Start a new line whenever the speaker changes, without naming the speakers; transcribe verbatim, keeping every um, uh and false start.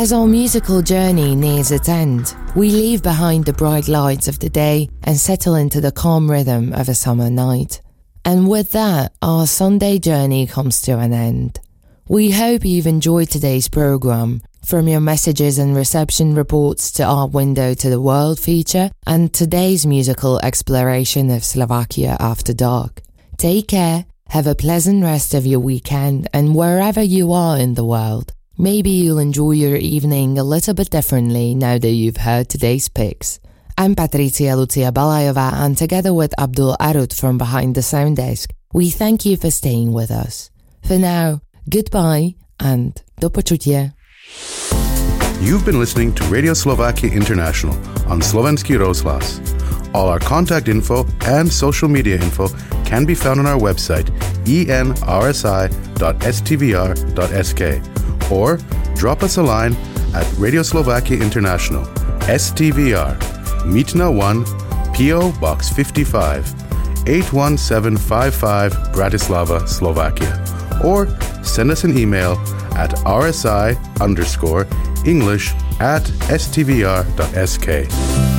As our musical journey nears its end, we leave behind the bright lights of the day and settle into the calm rhythm of a summer night. And with that, our Sunday journey comes to an end. We hope you've enjoyed today's program, from your messages and reception reports to our Window to the World feature and today's musical exploration of Slovakia after dark. Take care, have a pleasant rest of your weekend, and wherever you are in the world, maybe you'll enjoy your evening a little bit differently now that you've heard today's picks. I'm Patricia Lucia Balajova, and together with Abdul Arut from behind the sound desk, we thank you for staying with us. For now, goodbye and do počutia.
You've been listening to Radio Slovakia International on Slovenský rozhlas. All our contact info and social media info can be found on our website e n r s i dot s t v r dot s k or drop us a line at Radio Slovakia International, S T V R, Mítna one, P O Box fifty-five, eight one seven five five, Bratislava, Slovakia. Or send us an email at rsi underscore English at s t v r dot s k.